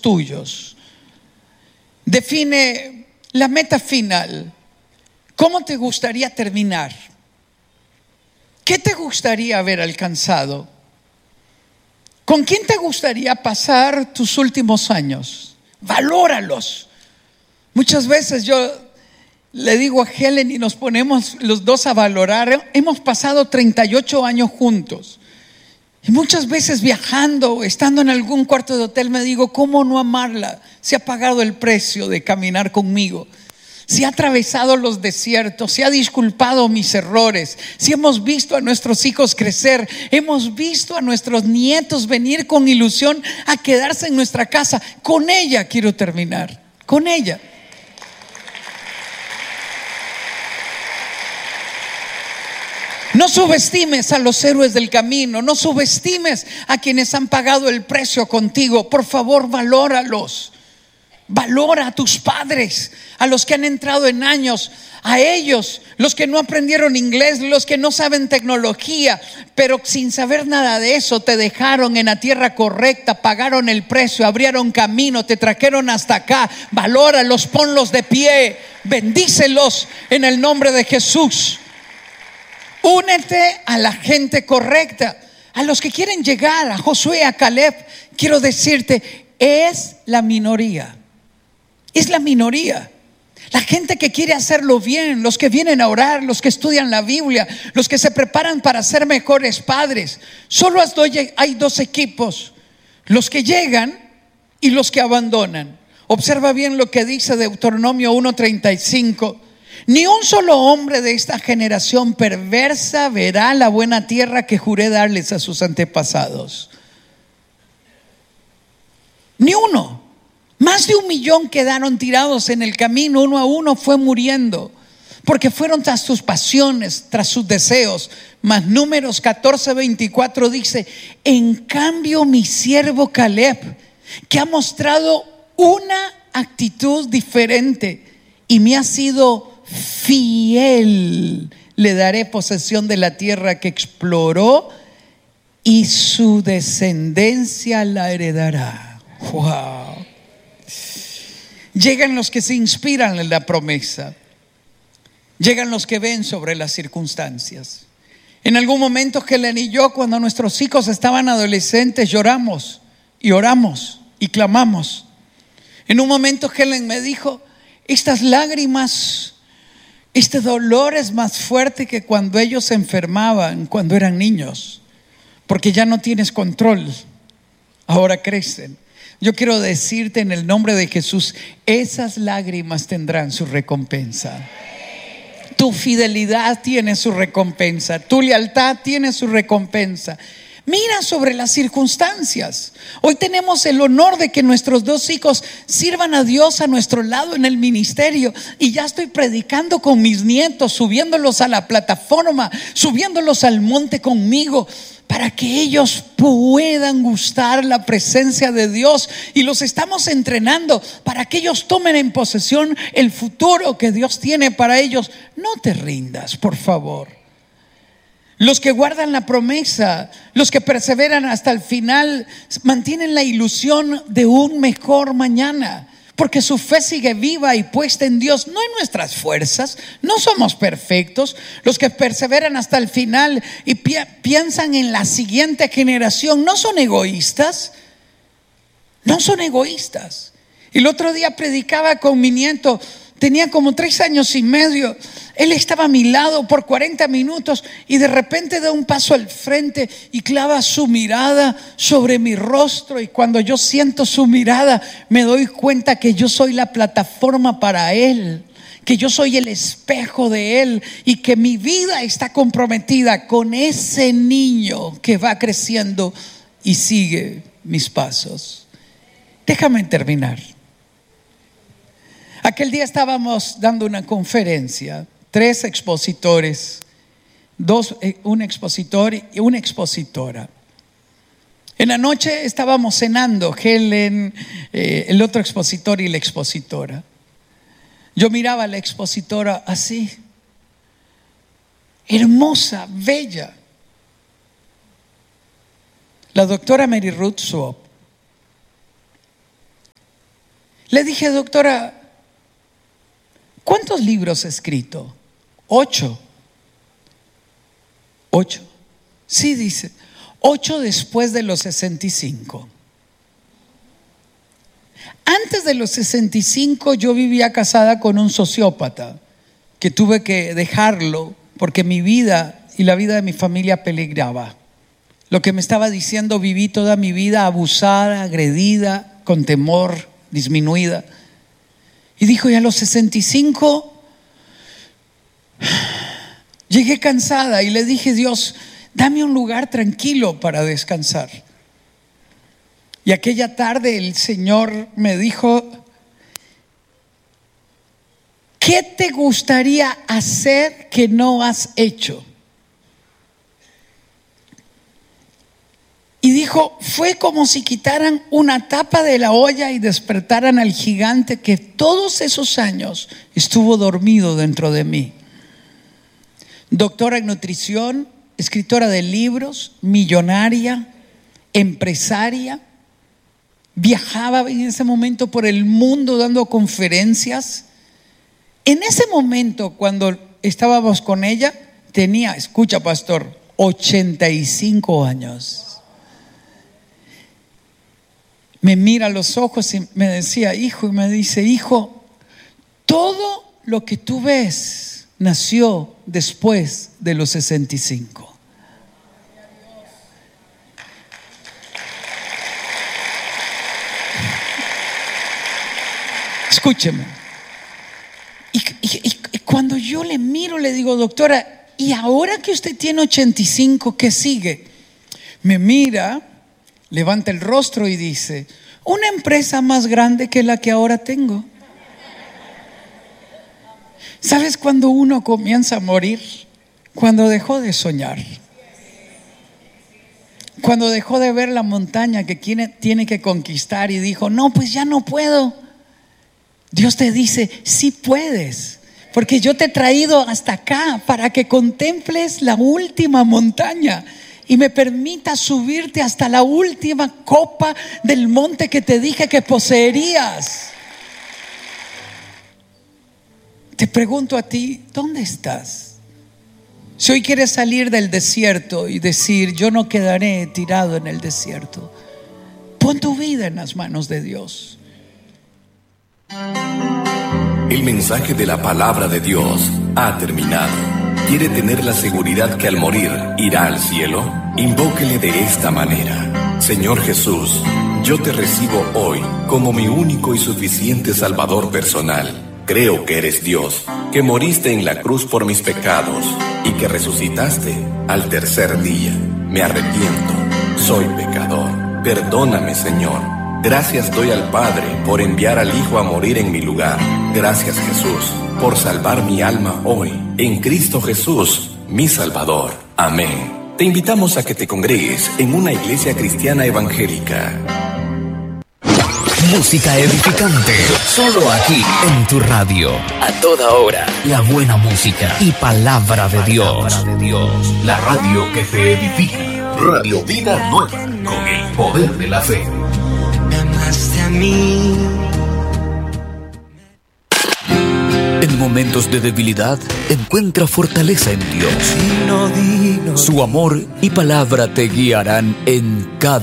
tuyos. Define la meta final. ¿Cómo te gustaría terminar? ¿Qué te gustaría haber alcanzado? ¿Con quién te gustaría pasar tus últimos años? Valóralos. Muchas veces yo le digo a Helen y nos ponemos los dos a valorar. Hemos pasado 38 años juntos. Y muchas veces viajando, estando en algún cuarto de hotel, me digo, ¿cómo no amarla? Se ha pagado el precio de caminar conmigo. Si ha atravesado los desiertos, si ha disculpado mis errores, si hemos visto a nuestros hijos crecer, hemos visto a nuestros nietos venir con ilusión a quedarse en nuestra casa. Con ella quiero terminar, con ella. No subestimes a los héroes del camino, no subestimes a quienes han pagado el precio contigo. Por favor, valóralos. Valora a tus padres, a los que han entrado en años, a ellos, los que no aprendieron inglés, los que no saben tecnología, pero sin saber nada de eso te dejaron en la tierra correcta, pagaron el precio, abrieron camino, te trajeron hasta acá. Valóralos, ponlos de pie, bendícelos en el nombre de Jesús. Únete a la gente correcta, a los que quieren llegar, a Josué, a Caleb. Quiero decirte, es la minoría. Es la minoría. La gente que quiere hacerlo bien, los que vienen a orar, los que estudian la Biblia, los que se preparan para ser mejores padres. Solo hay dos equipos: los que llegan y los que abandonan. Observa bien lo que dice Deuteronomio 1:35. Ni un solo hombre de esta generación perversa verá la buena tierra que juré darles a sus antepasados. Ni uno. Más de 1 millón quedaron tirados en el camino, uno a uno fue muriendo, porque fueron tras sus pasiones, tras sus deseos. Mas Números 14:24 dice: en cambio mi siervo Caleb, que ha mostrado una actitud diferente y me ha sido fiel, le daré posesión de la tierra que exploró y su descendencia la heredará. Wow. Llegan los que se inspiran en la promesa. Llegan los que ven sobre las circunstancias. En algún momento Helen y yo, cuando nuestros hijos estaban adolescentes, lloramos y oramos y clamamos. En un momento Helen me dijo: estas lágrimas, este dolor es más fuerte que cuando ellos se enfermaban, cuando eran niños, porque ya no tienes control, ahora crecen. Yo quiero decirte en el nombre de Jesús, esas lágrimas tendrán su recompensa. Tu fidelidad tiene su recompensa, tu lealtad tiene su recompensa. Mira sobre las circunstancias. Hoy tenemos el honor de que nuestros 2 hijos sirvan a Dios a nuestro lado en el ministerio. Y ya estoy predicando con mis nietos, subiéndolos a la plataforma, subiéndolos al monte conmigo, para que ellos puedan gustar la presencia de Dios. Y los estamos entrenando para que ellos tomen en posesión el futuro que Dios tiene para ellos. No te rindas, por favor. Los que guardan la promesa, los que perseveran hasta el final, mantienen la ilusión de un mejor mañana, porque su fe sigue viva y puesta en Dios, no en nuestras fuerzas. No somos perfectos. Los que perseveran hasta el final y piensan en la siguiente generación no son egoístas. No son egoístas. Y el otro día predicaba con mi nieto. Tenía como 3 años y medio. Él estaba a mi lado por 40 minutos y de repente da un paso al frente y clava su mirada sobre mi rostro. Y cuando yo siento su mirada, me doy cuenta que yo soy la plataforma para él, que yo soy el espejo de él y que mi vida está comprometida con ese niño que va creciendo y sigue mis pasos. Déjame terminar. Aquel día estábamos dando una conferencia, 3 expositores, un expositor y una expositora. En la noche estábamos cenando, Helen, el otro expositor y la expositora. Yo miraba a la expositora así, hermosa, bella. La doctora Mary Ruth Swope. Le dije, doctora, ¿cuántos libros he escrito? 8. 8. Sí, dice, 8 después de los 65. Antes de los 65 yo vivía casada con un sociópata que tuve que dejarlo porque mi vida y la vida de mi familia peligraba. Lo que me estaba diciendo, viví toda mi vida abusada, agredida, con temor, disminuida. Y dijo, y a los 65 llegué cansada y le dije, Dios, dame un lugar tranquilo para descansar. Y aquella tarde el Señor me dijo, ¿qué te gustaría hacer que no has hecho? Y dijo, fue como si quitaran una tapa de la olla y despertaran al gigante que todos esos años estuvo dormido dentro de mí. Doctora en nutrición, escritora de libros, millonaria, empresaria. Viajaba en ese momento por el mundo dando conferencias. En ese momento, cuando estábamos con ella, tenía, escucha pastor, 85 años. Me mira a los ojos y me decía, hijo, y me dice, hijo, todo lo que tú ves nació después de los 65. Escúcheme. Y cuando yo le miro, le digo, doctora, ¿y ahora que usted tiene 85, qué sigue? Me mira, levanta el rostro y dice, una empresa más grande que la que ahora tengo. ¿Sabes cuándo uno comienza a morir? Cuando dejó de soñar. Cuando dejó de ver la montaña que tiene que conquistar y dijo, no, pues ya no puedo. Dios te dice, sí puedes, porque yo te he traído hasta acá para que contemples la última montaña y me permita subirte hasta la última copa del monte que te dije que poseerías. Te pregunto a ti, ¿dónde estás? Si hoy quieres salir del desierto y decir, yo no quedaré tirado en el desierto, pon tu vida en las manos de Dios. El mensaje de la palabra de Dios ha terminado. ¿Quiere tener la seguridad que al morir irá al cielo? Invóquele de esta manera: Señor Jesús, yo te recibo hoy como mi único y suficiente Salvador personal. Creo que eres Dios, que moriste en la cruz por mis pecados y que resucitaste al tercer día. Me arrepiento, soy pecador. Perdóname, Señor. Gracias doy al Padre por enviar al Hijo a morir en mi lugar. Gracias, Jesús, por salvar mi alma hoy, en Cristo Jesús, mi Salvador. Amén. Te invitamos a que te congregues en una iglesia cristiana evangélica. Música edificante, solo aquí en tu radio. A toda hora, la buena música y palabra de Dios. La radio que te edifica. Radio Vida Nueva, con el poder de la fe. A mí. En momentos de debilidad, encuentra fortaleza en Dios. Su amor y palabra te guiarán en cada